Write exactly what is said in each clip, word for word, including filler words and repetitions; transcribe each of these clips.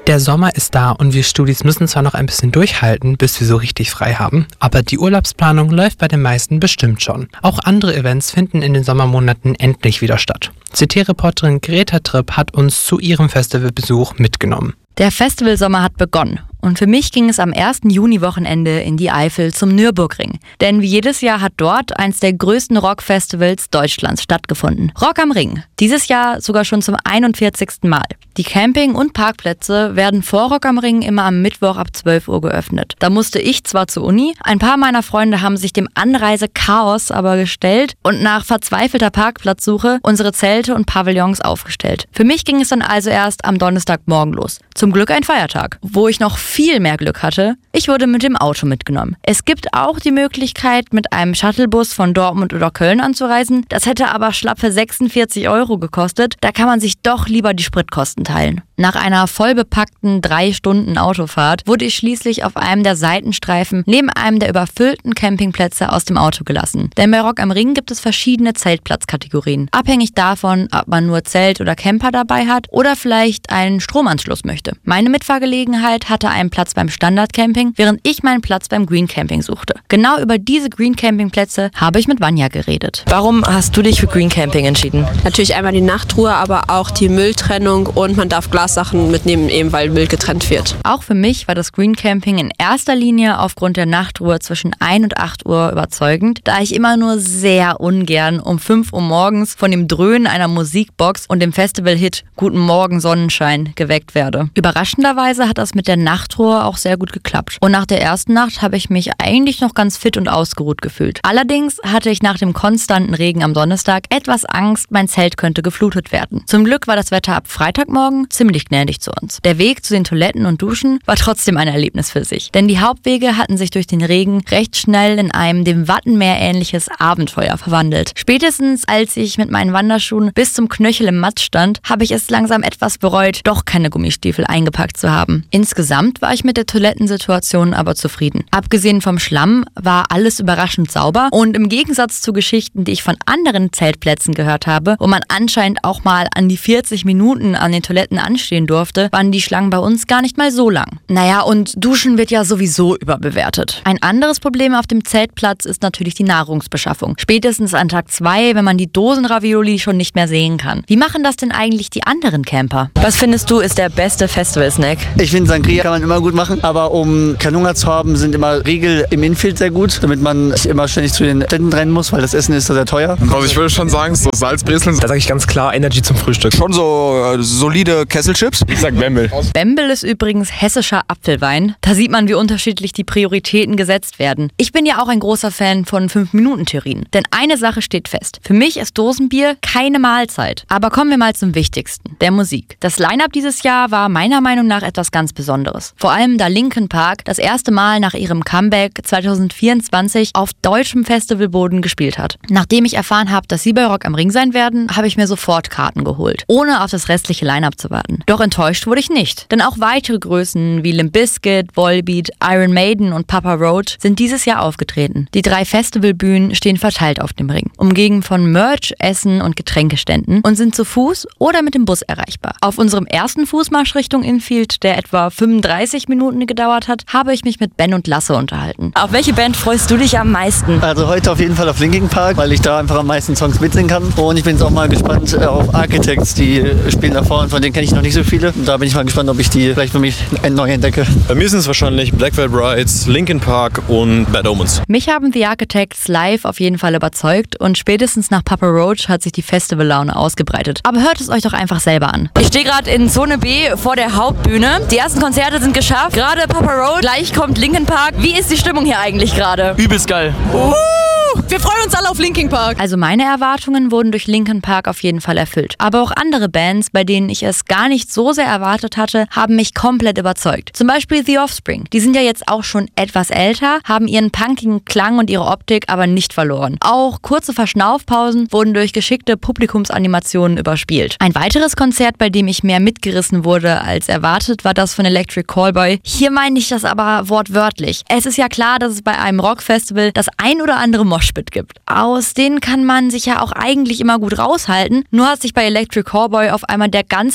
Der Sommer ist da und wir Studis müssen zwar noch ein bisschen durchhalten, bis wir so richtig frei haben, aber die Urlaubsplanung läuft bei den meisten bestimmt schon. Auch andere Events finden in den Sommermonaten endlich wieder statt. C T-Reporterin Greta Tripp hat uns zu ihrem Festivalbesuch mitgenommen. Der Festivalsommer hat begonnen. Und für mich ging es am ersten Juni-Wochenende in die Eifel zum Nürburgring. Denn wie jedes Jahr hat dort eins der größten Rockfestivals Deutschlands stattgefunden. Rock am Ring. Dieses Jahr sogar schon zum einundvierzigsten Mal. Die Camping- und Parkplätze werden vor Rock am Ring immer am Mittwoch ab zwölf Uhr geöffnet. Da musste ich zwar zur Uni, ein paar meiner Freunde haben sich dem Anreisechaos aber gestellt und nach verzweifelter Parkplatzsuche unsere Zelte und Pavillons aufgestellt. Für mich ging es dann also erst am Donnerstagmorgen los. Zum Glück ein Feiertag, wo ich noch viel mehr Glück hatte. Ich wurde mit dem Auto mitgenommen. Es gibt auch die Möglichkeit, mit einem Shuttlebus von Dortmund oder Köln anzureisen. Das hätte aber schlappe sechsundvierzig Euro gekostet. Da kann man sich doch lieber die Spritkosten teilen. Nach einer vollbepackten drei Stunden Autofahrt wurde ich schließlich auf einem der Seitenstreifen neben einem der überfüllten Campingplätze aus dem Auto gelassen. Denn bei Rock am Ring gibt es verschiedene Zeltplatzkategorien. Abhängig davon, ob man nur Zelt oder Camper dabei hat oder vielleicht einen Stromanschluss möchte. Meine Mitfahrgelegenheit hatte einen Platz beim Standard-Camping, während ich meinen Platz beim Green Camping suchte. Genau über diese Green Camping-Plätze habe ich mit Vanja geredet. Warum hast du dich für Green Camping entschieden? Natürlich einmal die Nachtruhe, aber auch die Mülltrennung und man darf Glassachen mitnehmen, eben weil Müll getrennt wird. Auch für mich war das Green Camping in erster Linie aufgrund der Nachtruhe zwischen ein und acht Uhr überzeugend, da ich immer nur sehr ungern um fünf Uhr morgens von dem Dröhnen einer Musikbox und dem Festival-Hit Guten Morgen Sonnenschein geweckt werde. Überraschenderweise hat das mit der Nachtruhe auch sehr gut geklappt. Und nach der ersten Nacht habe ich mich eigentlich noch ganz fit und ausgeruht gefühlt. Allerdings hatte ich nach dem konstanten Regen am Donnerstag etwas Angst, mein Zelt könnte geflutet werden. Zum Glück war das Wetter ab Freitagmorgen ziemlich gnädig zu uns. Der Weg zu den Toiletten und Duschen war trotzdem ein Erlebnis für sich. Denn die Hauptwege hatten sich durch den Regen recht schnell in einem dem Wattenmeer ähnliches Abenteuer verwandelt. Spätestens als ich mit meinen Wanderschuhen bis zum Knöchel im Matsch stand, habe ich es langsam etwas bereut, doch keine Gummistiefel eingepackt zu haben. Insgesamt war ich mit der Toilettensituation aber zufrieden. Abgesehen vom Schlamm war alles überraschend sauber und im Gegensatz zu Geschichten, die ich von anderen Zeltplätzen gehört habe, wo man anscheinend auch mal an die vierzig Minuten an den Toiletten anstehen durfte, waren die Schlangen bei uns gar nicht mal so lang. Naja, und Duschen wird ja sowieso überbewertet. Ein anderes Problem auf dem Zeltplatz ist natürlich die Nahrungsbeschaffung. Spätestens an Tag zwei, wenn man die Dosenravioli schon nicht mehr sehen kann. Wie machen das denn eigentlich die anderen Camper? Was findest du ist der beste Festival-Snack? Ich finde, Sangria kann man immer gut machen, aber um keinen Hunger zu haben, sind immer Riegel im Infield sehr gut, damit man nicht immer ständig zu den Ständen rennen muss, weil das Essen ist sehr teuer. Also ich würde schon sagen, so Salzbrezeln, da sage ich ganz klar Energy zum Frühstück. Schon so äh, solide Kesselchips. Ich sag Bembel. Bembel ist übrigens hessischer Apfelwein. Da sieht man, wie unterschiedlich die Prioritäten gesetzt werden. Ich bin ja auch ein großer Fan von fünf Minuten Theorien. Denn eine Sache steht fest. Für mich ist Dosenbier keine Mahlzeit. Aber kommen wir mal zum Wichtigsten, der Musik. Das Line-Up dieses Jahr war meiner Meinung nach etwas ganz Besonderes. Vor allem da Linkin Park das erste Mal nach ihrem Comeback zwanzig vierundzwanzig auf deutschem Festivalboden gespielt hat. Nachdem ich erfahren habe, dass sie bei Rock am Ring sein werden, habe ich mir sofort Karten geholt, ohne auf das restliche Line-Up zu warten. Doch enttäuscht wurde ich nicht, denn auch weitere Größen wie Limp Bizkit, Volbeat, Iron Maiden und Papa Roach sind dieses Jahr aufgetreten. Die drei Festivalbühnen stehen verteilt auf dem Ring, umgeben von Merch, Essen und Getränkeständen und sind zu Fuß oder mit dem Bus erreichbar. Auf unserem ersten Fußmarsch Richtung Infield, der etwa fünfunddreißig Minuten gedauert hat, habe ich mich mit Ben und Lasse unterhalten. Auf welche Band freust du dich am meisten? Also heute auf jeden Fall auf Linkin Park, weil ich da einfach am meisten Songs mitsingen kann. Und ich bin jetzt auch mal gespannt auf Architects, die spielen da vorne, von denen kenne ich noch nicht so viele. Und da bin ich mal gespannt, ob ich die vielleicht für mich neu entdecke. Bei mir sind es wahrscheinlich Black Veil Brides, Linkin Park und Bad Omens. Mich haben The Architects live auf jeden Fall überzeugt und spätestens nach Papa Roach hat sich die Festivallaune ausgebreitet. Aber hört es euch doch einfach selber an. Ich stehe gerade in Zone B vor der Hauptbühne. Die ersten Konzerte sind geschafft. Gerade Papa Roach, gleich kommt Linkin Park. Wie ist die Stimmung hier eigentlich gerade? Übelst geil. Uh! Wir freuen uns alle auf Linkin Park. Also meine Erwartungen wurden durch Linkin Park auf jeden Fall erfüllt. Aber auch andere Bands, bei denen ich es gar nicht so sehr erwartet hatte, haben mich komplett überzeugt. Zum Beispiel The Offspring. Die sind ja jetzt auch schon etwas älter, haben ihren punkigen Klang und ihre Optik aber nicht verloren. Auch kurze Verschnaufpausen wurden durch geschickte Publikumsanimationen überspielt. Ein weiteres Konzert, bei dem ich mehr mitgerissen wurde als erwartet, war das von Electric Callboy. Hier meine ich das aber wortwörtlich. Es ist ja klar, dass es bei einem Rockfestival das ein oder andere Moshpit gibt. Aus denen kann man sich ja auch eigentlich immer gut raushalten. Nur hat sich bei Electric Callboy auf einmal der ganze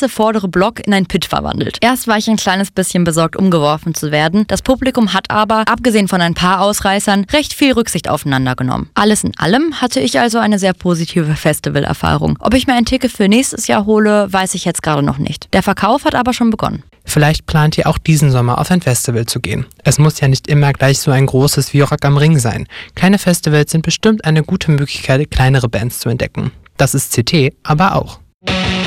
ganze vordere Block in ein Pit verwandelt. Erst war ich ein kleines bisschen besorgt, umgeworfen zu werden. Das Publikum hat aber, abgesehen von ein paar Ausreißern, recht viel Rücksicht aufeinander genommen. Alles in allem hatte ich also eine sehr positive Festivalerfahrung. Ob ich mir ein Ticket für nächstes Jahr hole, weiß ich jetzt gerade noch nicht. Der Verkauf hat aber schon begonnen. Vielleicht plant ihr auch diesen Sommer auf ein Festival zu gehen. Es muss ja nicht immer gleich so ein großes wie Rock am Ring sein. Kleine Festivals sind bestimmt eine gute Möglichkeit, kleinere Bands zu entdecken. Das ist C T aber auch.